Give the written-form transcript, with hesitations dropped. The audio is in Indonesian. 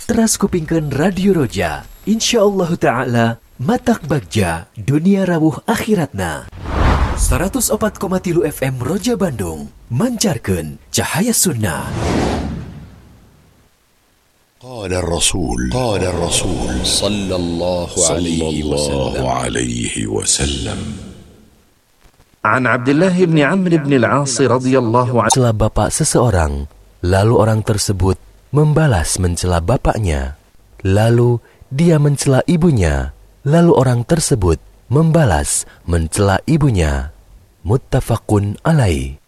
Teras kupingkeun Radio Roja. InsyaAllah ta'ala matak bagja dunia rawuh akhiratna. 104,3 FM Roja Bandung mancarkeun cahaya sunnah. قال الرسول صلى الله عليه وسلم عن عبد الله بن عمرو بن العاص رضي الله عنه. Mencela bapak seseorang, lalu orang tersebut membalas mencela bapaknya, lalu dia mencela ibunya, lalu orang tersebut membalas mencela ibunya. Muttafaqun alaih.